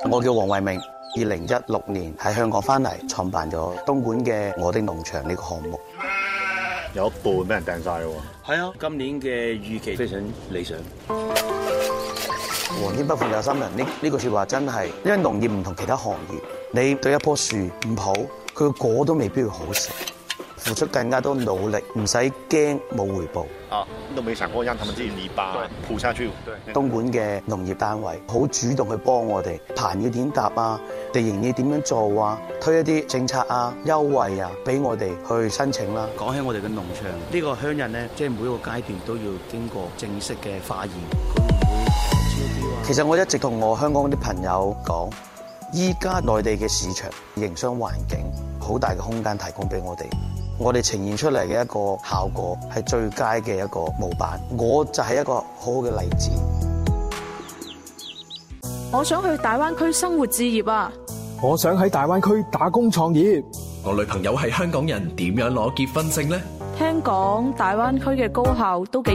我叫黃慧明，2016年喺香港翻嚟創辦咗東莞嘅我的農場呢個項目。 有一半俾人掟晒咯喎。 係啊，今年嘅預期非常理想。 皇天不負有心人，呢句説話真係，因為農業唔同其他行業，你對一棵樹唔好，佢個果都未必會好食。付出更加多努力，唔使驚冇回報。 都沒想過讓他們自己泥巴鋪下去。 東莞嘅農業單位好主動去幫我哋，棚要點搭啊，地形要點樣做啊，推一啲政策啊、優惠啊，俾我哋去申請啦。 講起我哋嘅農場，呢個鄉人咧，即係每一個階段都要經過正式嘅化驗，佢會唔會超標啊？ 其實我一直同我香港啲朋友講，依家內地嘅市場營商環境好大嘅空間提供俾我哋。我哋呈現出嚟嘅一個效果係最佳嘅一個模板，我就係一個好好嘅例子。 我想去大灣區生活置業啊！ 我想喺大灣區打工創業。 我女朋友係香港人，點樣攞結婚證呢？ 聽講大灣區嘅高校都幾